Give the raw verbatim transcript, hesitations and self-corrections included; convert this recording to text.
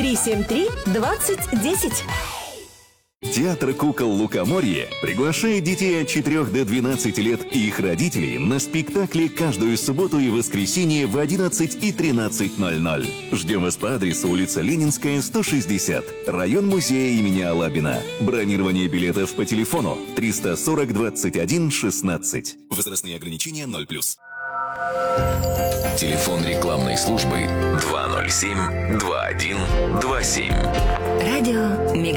три семь три двадцать десять. Театр кукол «Лукоморье» приглашает детей от четырёх до двенадцати лет и их родителей на спектакли каждую субботу и воскресенье в одиннадцать и тринадцать ноль ноль. Ждем вас по адресу улица Ленинская, сто шестьдесят, район музея имени Алабина. Бронирование билетов по телефону триста сорок двадцать один шестнадцать. Возрастные ограничения ноль плюс. Телефон рекламной службы два ноль семь два один два семь. Радио Мега.